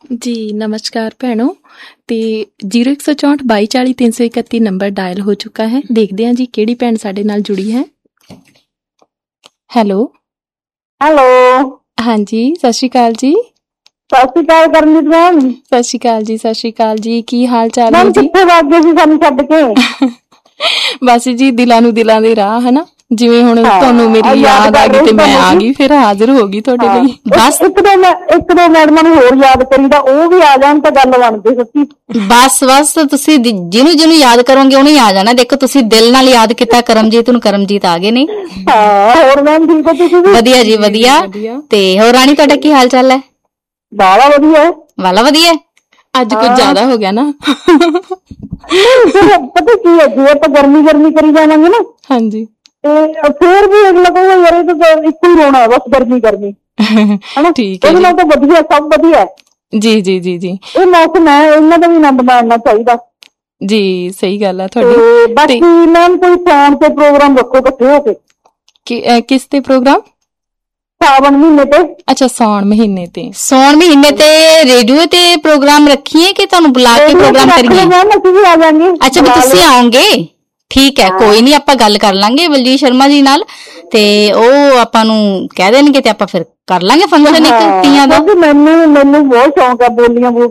ਜੀ ਨਮਸਕਾਰ ਭੈਣੋ। ਤੇ 0164 2240 331 ਨੰਬਰ ਡਾਇਲ ਹੋ ਚੁੱਕਾ ਹੈ। ਦੇਖਦੇ ਹਾਂ ਜੀ ਕਿਹੜੀ ਭੈਣ ਸਾਡੇ ਨਾਲ ਜੁੜੀ ਹੈ। ਹੈਲੋ ਹੈਲੋ, ਹਾਂਜੀ, ਸਤਿ ਸ਼੍ਰੀ ਅਕਾਲ ਜੀ। ਸਤਿ ਸ਼੍ਰੀ ਅਕਾਲ ਕਰਮਜੀਤ ਮੈਮ। ਸਤਿ ਸ਼੍ਰੀ ਅਕਾਲ ਜੀ, ਸਤਿ ਸ਼੍ਰੀ ਅਕਾਲ ਜੀ। ਕੀ ਹਾਲ ਚਾਲ ਹੈ ਮੈਮ ਜੀ? ਕਿੱਥੇ ਵਗ ਗਏ ਸੀ ਸਾਨੂੰ ਛੱਡ ਕੇ? ਬਸ ਜੀ ਦਿਲਾਂ ਨੂੰ ਦਿਲਾਂ ਦੇ ਰਾਹ, ਹਨਾ। ਜਿਵੇਂ ਹੁਣ ਤੁਹਾਨੂੰ ਮੇਰੀ ਯਾਦ ਯਾਦ ਆ ਕਰ ਗਈ ਰਹੇ ਤੇ ਸੀ ਮੈਂ ਤੁਹਾਨੂੰ ਆ ਜੀ। ਗਈ, ਫਿਰ ਹਾਜ਼ਰ ਹੋ ਗਈ ਤੁਹਾਡੇ ਲਈ। ਬਸ ਇੱਕ ਦੋ ਮੈਡਮਾਂ ਨੂੰ ਹੋਰ ਯਾਦ ਕਰੀਦਾ, ਉਹ ਵੀ ਆ ਜਾਣ ਤਾਂ ਗੱਲ ਬਣ ਗਈ ਸੱਚੀ। ਬਸ ਤੁਸੀਂ ਜਿਹਨੂੰ ਯਾਦ ਕਰੋਗੇ ਉਹਨੂੰ ਹੀ ਆ ਜਾਣਾ। ਦੇਖੋ ਤੁਸੀਂ ਦਿਲ ਨਾਲ ਯਾਦ ਕੀਤਾ ਕਰਮਜੀਤ ਨੂੰ, ਕਰਮਜੀਤ ਆ ਗਏ ਨੇ। ਹੋਰ ਮੈਮ ਠੀਕ ਹੋ ਤੁਸੀਂ ਵੀ? ਵਧੀਆ ਜੀ, ਵਧੀਆ। ਤੇ ਹੋਰ ਰਾਣੀ ਤੁਹਾਡਾ ਕੀ ਹਾਲ ਚਾਲ ਹੈ? ਬਾਲਾ ਵਧੀਆ। ਵਾਲਾ ਵਧੀਆ। ਅੱਜ ਕੁਝ ਜ਼ਿਆਦਾ ਹੋ ਗਿਆ ਨਾ। ਨਹੀਂ ਫਿਰ ਪਤਾ ਕੀ ਹੈ ਜੀ, ਆਪਾਂ ਗਰਮੀ ਕਰੀ ਜਾਵਾਂਗੇ ਨਾ। ਹਾਂਜੀ। ਤੇ ਫੇਰ ਵੀ ਅਗਲਾ ਕਹੂਗਾ ਯਾਰ ਇਹ ਤਾਂ ਇੱਕੋ ਹੀ ਰੋਣਾ ਬਸ ਗਰਮੀ ਹਨਾ। ਠੀਕ ਹੈ ਉਹਦੇ ਜੀ। ਨਾਲ ਤਾਂ ਵਧੀਆ, ਸਭ ਵਧੀਆ। ਜੀ ਜੀ ਜੀ ਜੀ ਇਹ ਮੌਸਮ ਹੈ, ਇਹਨਾਂ ਦਾ ਵੀ ਆਨੰਦ ਮਾਣਨਾ ਚਾਹੀਦਾ ਜੀ, ਸਹੀ ਗੱਲ ਆ ਤੇ ਤੁਹਾਡੀ। ਬਾਕੀ ਮੈਮ ਕੋਈ ਸਾਉਣ ਤੇ ਪ੍ਰੋਗਰਾਮ ਰੱਖੋ ਇਕੱਠੇ ਹੋ ਕੇ। ਕਿਸ ਤੇ ਪ੍ਰੋਗਰਾਮ? ਸਾਵਣ ਮਹੀਨੇ ਤੇ। ਅੱਛਾ, ਸਾਉਣ ਮਹੀਨੇ ਤੇ। ਸਾਉਣ ਮਹੀਨੇ ਤੇ ਰੇਡੀਓ ਤੇ ਪ੍ਰੋਗਰਾਮ ਰੱਖੀਏ ਕਿ ਤੁਹਾਨੂੰ ਬੁਲਾ ਕੇ ਪ੍ਰੋਗਰਾਮ ਕਰੀਏ? ਅਸੀਂ ਵੀ ਆ ਜਾਵਾਂਗੇ। ਅੱਛਾ ਵੀ ਤੁਸੀਂ ਆਓਗੇ, ਠੀਕ ਹੈ। ਕੋਈ ਨੀ, ਆਪਾਂ ਗੱਲ ਕਰ ਲਾਂਗੇ ਬਲਜੀਤ ਸ਼ਰਮਾ ਜੀ ਨਾਲ, ਤੇ ਉਹ ਆਪਾਂ ਨੂੰ ਕਹਿ ਦੇਣਗੇ ਤੇ ਆਪਾਂ ਫਿਰ ਕਰ ਲਾਂਗੇ ਫੰਕਸ਼ਨ ਇੱਕ ਤੀਆਂ ਦਾ। ਮੈਨੂੰ ਬਹੁਤ ਸ਼ੌਂਕ ਆ ਬੋਲੀਆਂ